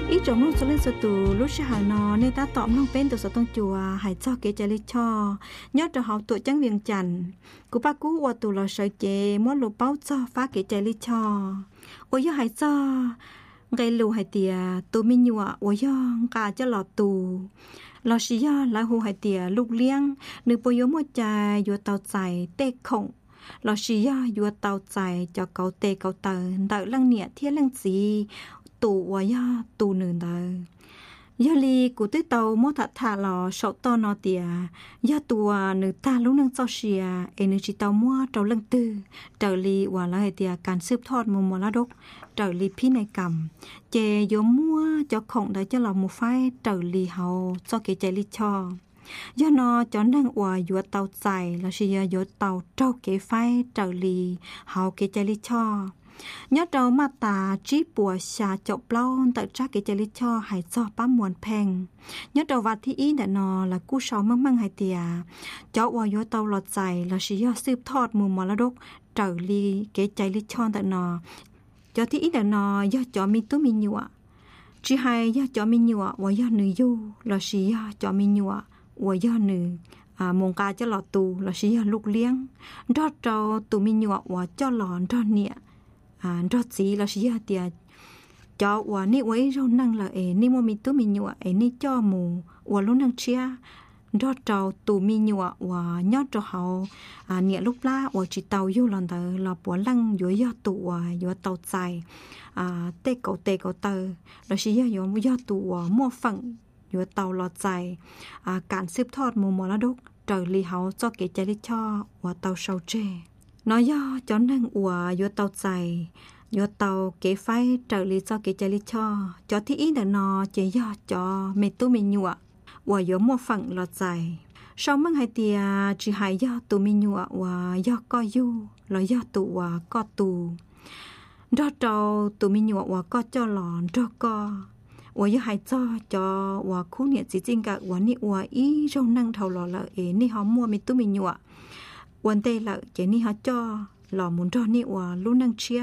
ít trong lúc số lên số tù lúc sẽ hà nò nên ta tóm nông bên từ số tông chùa hãy cho kế trái lý cho nhớ cho họ tuổi trắng viền chằn của ba cú qua tù là sợi chè muốn lụp bao cho phá kế trái lý cho ôi giờ hãy cho gây lù hãy tìa tù mình nhụa ôi giờ cả cho lọt tù lọ xí giờ là hồ hãy tìa lục liang nữ bồi yếu một chài vừa tàu chạy tê khổng lọ xí giờ vừa tàu chạy cho cậu tê cậu tờ đợi lăng nhẹ thiên lăng gì tù wa ya tù nương đời ya li cụ tới tàu mua thà thà lò sậu to nọ tiề ya tù nữ ta lúc nương cho xìa em nữ chỉ tàu mua trâu lăng tư trời li wa lại tiề càn xếp thọt mồm lá đốc trời li phi này cầm chè vô mua cho khổng đấy cho lòng một phái trời li hậu cho cái chè li cho do nó cho năng hòa vừa tàu chạy là xìa vừa tàu trâu cái phái trời li hậu cái chè li cho nhớ đầu mà ta chỉ bùa xà chọc lâu tự trách cái chơi lý cho hay cho bám muôn phèn nhớ đầu vào thi ý đã nó là cú sầu măng măng hay tiề cho qua vô tàu lọt dài là chỉ do xếp thọt mù mò lá đúc trở li cái chơi lý cho tại nó cho thi ý đã nó do cho mình tú mình nhụa chỉ hay do cho mình nhụa và do nữ du là chỉ do cho mình nhụa và do nữ mong ca cho lọt tù là chỉ do lục liếng đó trâu tù mình nhụa và cho lọt đó nhẹ đó chỉ là gì à cho và ní quấy rau năng là ní mua mi tú mi nhụa ní cho mù và lúc năng chia đó trâu tù mi nhụa và nhót cho họ nhẹ lúc lá và chỉ tàu vô lần tới là bỏ lăng dưới do tù dưới tàu dài tê cậu tờ là gì do tù mua phẳng dưới tàu lọt dài cản xếp thọt mù mò lá đúc trời li hậu cho cái trái li cho và tàu sầu tre nói do cho năng ủa vô tàu dài vô tàu kế phái trợ lý cho kế chạy lý cho thi ý là nó chỉ do cho mẹ tu mình nhụa ủa vô mua phẳng lọt dài sau măng hai tia chỉ hay do tu mình nhụa ủa do co du là do tụ co tù đó trâu tu mình nhụa ủa co cho lòn cho co ủa do hay cho ủa khu nhiệt chỉ chính cả ủa ni ủa ý rau năng thầu lò lợi ni họ mua mẹ tu mình nhụa vấn đề là cái này họ cho lò muốn cho ni và lúc năng chia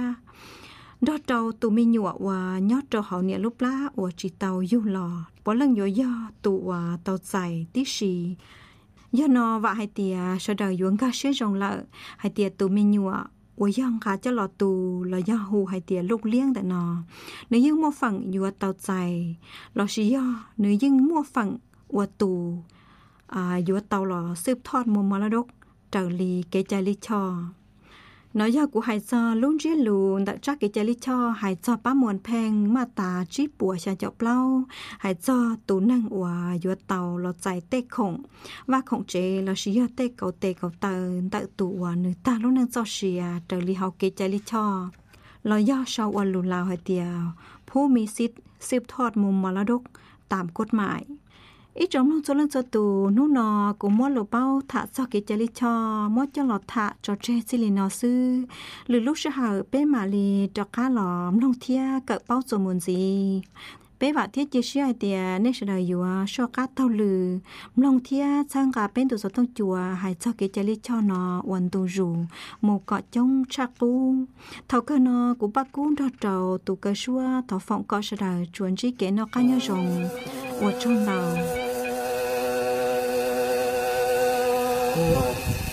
đó trâu tụi mình nhụa và nhót trâu họ nhẹ lúc lá và chỉ tàu du lò bỏ lần do tụ và tàu dài tí xì do nó và hai tia sau đó yuan ca xế rong lợ hai tia tụi mình nhụa và dân cả cho lò tù là do hù hai tia lúc liếng tại nó nếu như mua phẳng yuan tàu dài lò xì do nếu như mua phẳng và tù yuan tàu lò xếp thọt mồm mà là đốc trở lì cái trái lý cho nói do của hai do luôn riết lùn đã chắc cái trái lý cho hai do bám muôn phèn mà ta chỉ bùa xa chọc lâu hai do tủ năng ủa vô tàu lọt dài tê khổng và khổng chế là sĩ tê cầu tờ tự tụ nữ ta lúc năng cho xìa trở lì học cái trái lý cho là do sau ủa lùn lào hai tiềuผู้มีสิทธิ์สืบทอดมุมมรดกตามกฎหมายít trong lúc cho lên cho tù nô nọ cũng muốn lột bao thả cho cái trái lý cho muốn cho lọt thả cho trẻ xí lì nọ sư lử lúc sẽ hở bé mà lì cho cá lòm nông thia cỡ bao rồi muốn gì bé vợ thiết chia sẻ tiền nên sẽ đời vừa cho cá tàu lử nông thia sang cả bên tụ số tông chùa hay cho cái trái lý cho nó hoàn tù rủ một cọ trông cha cu thầu cơ nó cũng bắt cún cho trầu tụ cơ xua thầu phộng cọ sẽ đời chuẩn chỉ kể nó cá nhau rồng ở trong đầu.